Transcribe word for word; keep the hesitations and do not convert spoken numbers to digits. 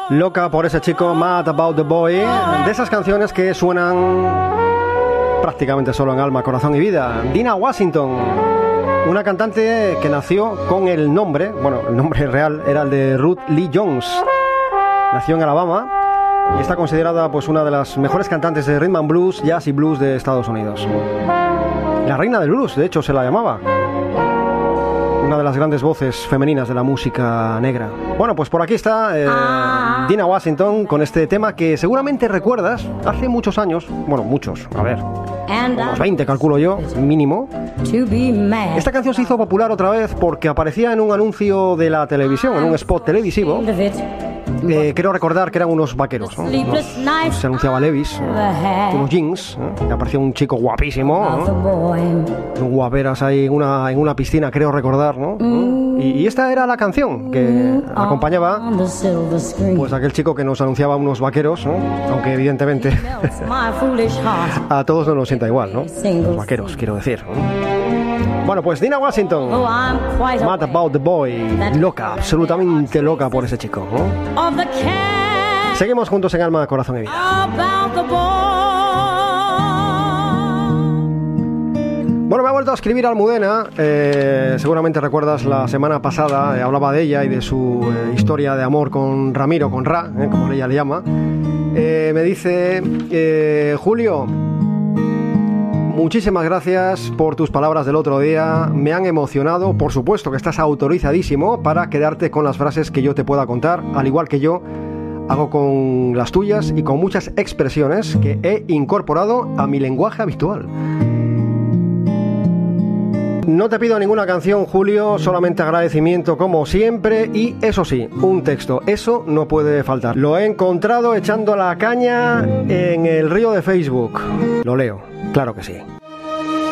Loca por ese chico, Mad About the Boy, de esas canciones que suenan prácticamente solo en alma, corazón y vida. Dinah Washington, una cantante que nació con el nombre, bueno, el nombre real era el de Ruth Lee Jones. Nació en Alabama y está considerada pues una de las mejores cantantes de rhythm and blues, jazz y blues de Estados Unidos. La reina del blues, de hecho, se la llamaba. Una de las grandes voces femeninas de la música negra. Bueno, pues por aquí está eh, Dinah Washington con este tema que seguramente recuerdas hace muchos años. Bueno, muchos, a ver, unos veinte calculo yo, mínimo. Esta canción se hizo popular otra vez porque aparecía en un anuncio de la televisión, en un spot televisivo. Eh, creo recordar que eran unos vaqueros, ¿no? Unos, se anunciaba Levi's, ¿no? Unos jeans, ¿no? Y aparecía un chico guapísimo, ¿no? Un guaperas ahí en una, en una piscina, creo recordar, ¿no? ¿no? Y, y esta era la canción que acompañaba pues aquel chico que nos anunciaba unos vaqueros, ¿no? Aunque evidentemente a todos no nos sienta igual, ¿no? Los vaqueros, quiero decir, ¿no? Bueno, pues Dinah Washington, Mad About the Boy, loca, absolutamente loca por ese chico, ¿no? Seguimos juntos en Alma, Corazón y Vida. Bueno, me ha vuelto a escribir Almudena. Eh, seguramente recuerdas la semana pasada, eh, hablaba de ella y de su eh, historia de amor con Ramiro, con Ra, eh, como ella le llama. Eh, me dice, eh, Julio, muchísimas gracias por tus palabras del otro día, me han emocionado. Por supuesto que estás autorizadísimo para quedarte con las frases que yo te pueda contar, al igual que yo hago con las tuyas y con muchas expresiones que he incorporado a mi lenguaje habitual. No te pido ninguna canción, Julio, solamente agradecimiento como siempre y, eso sí, un texto. Eso no puede faltar. Lo he encontrado echando la caña en el río de Facebook. Lo leo, claro que sí.